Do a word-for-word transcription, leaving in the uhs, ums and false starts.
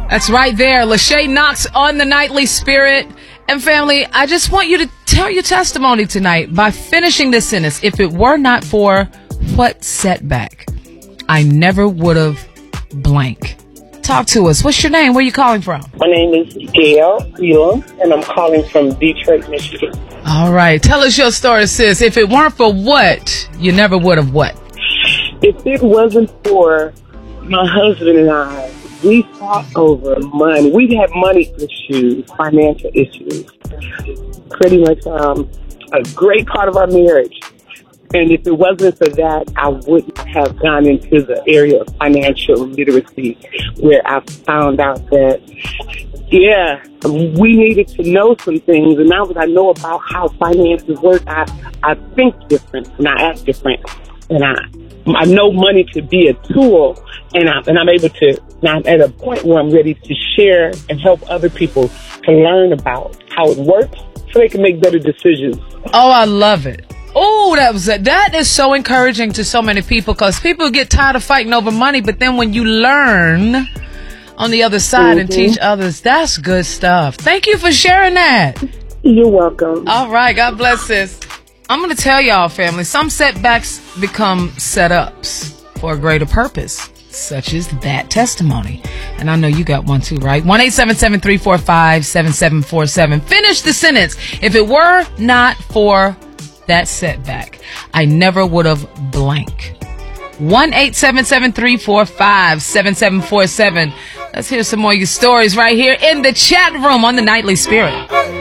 That's right there. Lachey Knox on the Nightly Spirit. And family, I just want you to tell your testimony tonight by finishing this sentence. If it were not for what setback, I never would have blank. Talk to us. What's your name? Where are you calling from? My name is Gail Elam, and I'm calling from Detroit, Michigan. All right. Tell us your story, sis. If it weren't for what, you never would have what? If it wasn't for my husband and I, we fought over money. We had money issues, financial issues. Pretty much um, a great part of our marriage. And if it wasn't for that, I wouldn't have gone into the area of financial literacy, where I found out that, yeah, we needed to know some things. And now that I know about how finances work, I, I think different and I act different. And I I know money to be a tool, and, I, and I'm able to, now I'm at a point where I'm ready to share and help other people to learn about how it works so they can make better decisions. Oh, I love it. Oh, that was it. That is so encouraging to so many people, because people get tired of fighting over money. But then when you learn on the other side mm-hmm. and teach others, that's good stuff. Thank you for sharing that. You're welcome. All right. God bless sis. I'm going to tell y'all, family, some setbacks become setups for a greater purpose, such as that testimony. And I know you got one too, right? one eight seven seven, three four five, seven seven four seven. Finish the sentence. If it were not for that setback, I never would have blank. one eight seven seven, three four five, seven seven four seven. Let's hear some more of your stories right here in the chat room on the Nightly Spirit.